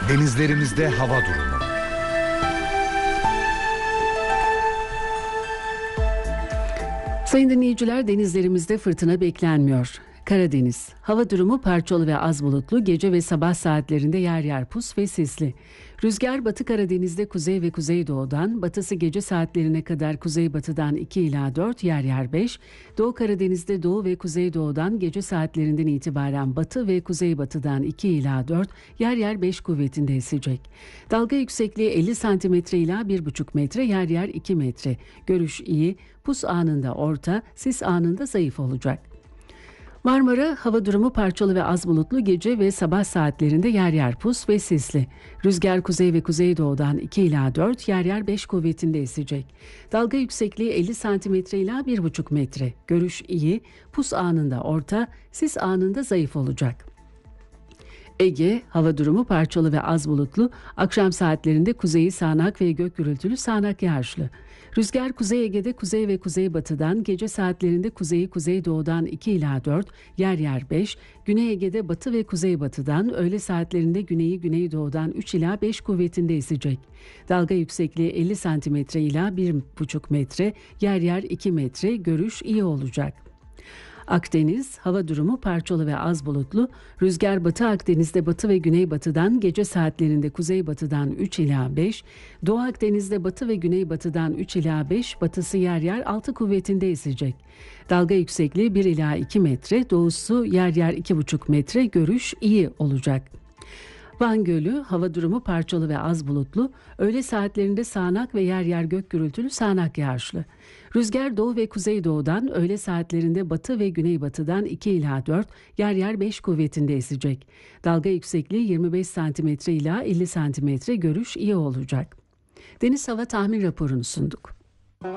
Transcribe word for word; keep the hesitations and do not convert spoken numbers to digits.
Denizlerimizde hava durumu. Sayın dinleyiciler, denizlerimizde fırtına beklenmiyor. Karadeniz, hava durumu parçalı ve az bulutlu, gece ve sabah saatlerinde yer yer pus ve sisli. Rüzgar Batı Karadeniz'de kuzey ve kuzeydoğudan, batısı gece saatlerine kadar kuzeybatıdan iki ila dört, yer yer beş, Doğu Karadeniz'de doğu ve kuzeydoğudan gece saatlerinden itibaren batı ve kuzeybatıdan iki ila dört, yer yer beş kuvvetinde esecek. Dalga yüksekliği elli santimetre ila bir buçuk metre, yer yer iki metre. Görüş iyi, pus anında orta, sis anında zayıf olacak. Marmara, hava durumu parçalı ve az bulutlu, gece ve sabah saatlerinde yer yer pus ve sisli. Rüzgar kuzey ve kuzeydoğudan iki ila dört, yer yer beş kuvvetinde esecek. Dalga yüksekliği elli santimetre ila bir buçuk metre. Görüş iyi, pus anında orta, sis anında zayıf olacak. Ege, hava durumu parçalı ve az bulutlu, akşam saatlerinde kuzeyi sağanak ve gök gürültülü sağanak yağışlı. Rüzgar Kuzey Ege'de kuzey ve kuzeybatıdan, gece saatlerinde kuzeyi kuzeydoğudan iki ila dört, yer yer beş, Güney Ege'de batı ve kuzeybatıdan, öğle saatlerinde güneyi güneydoğudan üç ila beş kuvvetinde esecek. Dalga yüksekliği elli santimetre ila bir buçuk metre, yer yer iki metre, görüş iyi olacak. Akdeniz, hava durumu parçalı ve az bulutlu, rüzgar Batı Akdeniz'de batı ve güneybatıdan, gece saatlerinde kuzeybatıdan üç ila beş, Doğu Akdeniz'de batı ve güneybatıdan üç ila beş, batısı yer yer altı kuvvetinde esecek. Dalga yüksekliği bir ila iki metre, doğusu yer yer iki buçuk metre, görüş iyi olacak. Van Gölü, hava durumu parçalı ve az bulutlu, öğle saatlerinde sağanak ve yer yer gök gürültülü sağanak yağışlı. Rüzgar doğu ve kuzeydoğudan, öğle saatlerinde batı ve güneybatıdan iki ila dört, yer yer beş kuvvetinde esecek. Dalga yüksekliği yirmi beş santimetre ila elli santimetre, görüş iyi olacak. Deniz hava tahmin raporunu sunduk.